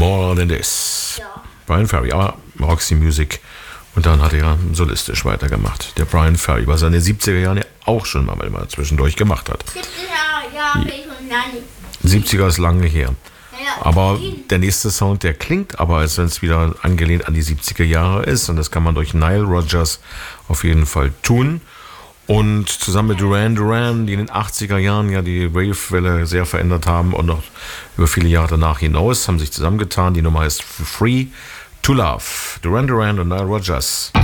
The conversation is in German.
More Than This. Ja. Brian Ferry, aber Roxy Music. Und dann hat er solistisch weitergemacht. Der Brian Ferry, was er in den 70er Jahren ja auch schon mal zwischendurch gemacht hat. 70er Jahre schon lange. 70er ist lange her. Ja, Aber der nächste Sound, der klingt aber, als wenn es wieder angelehnt an die 70er Jahre ist. Und das kann man durch Nile Rodgers auf jeden Fall tun. Und zusammen mit Duran Duran, die in den 80er Jahren ja die Rave-Welle sehr verändert haben und noch über viele Jahre danach hinaus, haben sich zusammengetan. Die Nummer heißt Free to Love. Duran Duran und Nile Rodgers.